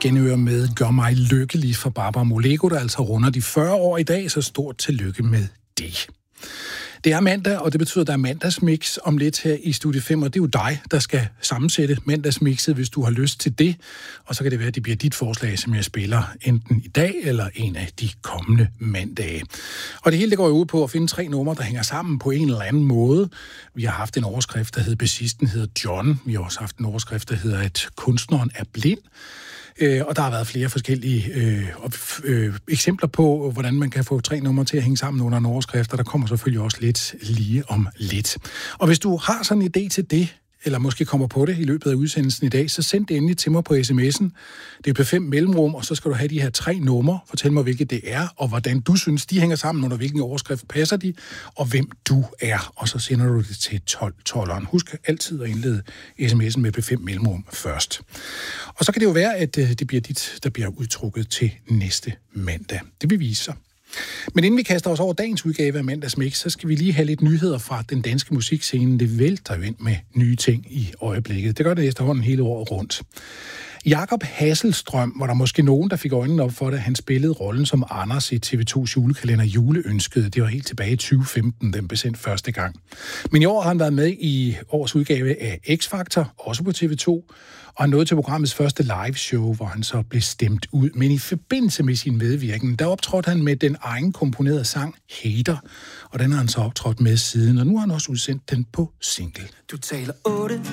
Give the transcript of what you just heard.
Skinner med Gør mig lykkelig for Barbara Moleko, der altså runder de 40 år i dag, så stort tillykke med det. Det er mandag, og det betyder, at der er mandagsmix om lidt her i Studie 5, og det er jo dig, der skal sammensætte mandagsmixet, hvis du har lyst til det. Og så kan det være, at det bliver dit forslag, som jeg spiller enten i dag eller en af de kommende mandage. Og det hele det går jo ud på at finde 3 numre, der hænger sammen på en eller anden måde. Vi har haft en overskrift, der hedder Bassisten hedder John. Vi har også haft en overskrift, der hedder, at kunstneren er blind. Og der har været flere forskellige eksempler på, hvordan man kan få 3 numre til at hænge sammen under en overskrift, og der kommer selvfølgelig også lidt lige om lidt. Og hvis du har sådan en idé til det, eller måske kommer på det i løbet af udsendelsen i dag, så send det endelig til mig på sms'en. Det er på 5 mellemrum, og så skal du have de her 3 numre. Fortæl mig, hvilket det er, og hvordan du synes, de hænger sammen, under hvilken overskrift passer de, og hvem du er. Og så sender du det til 1212'eren. Husk altid at indlede sms'en med P5 mellemrum først. Og så kan det jo være, at det bliver dit, der bliver udtrukket til næste mandag. Det vil vise sig. Men inden vi kaster os over dagens udgave af Mandagsmix, så skal vi lige have lidt nyheder fra den danske musikscene. Det vælter jo ind med nye ting i øjeblikket. Det gør det efterhånden hele året rundt. Jakob Hasselstrøm var der måske nogen, der fik øjnene op for det. Han spillede rollen som Anders i TV2's julekalender Juleønsket. Det var helt tilbage i 2015, den blev sendt første gang. Men i år har han været med i årets udgave af X-Factor, også på TV2, og han nåede til programmets første live show, hvor han så blev stemt ud. Men i forbindelse med sin medvirken, der optrådte han med den egen komponerede sang Hater, og den har han så optrådt med siden, og nu har han også udsendt den på single. Du taler 8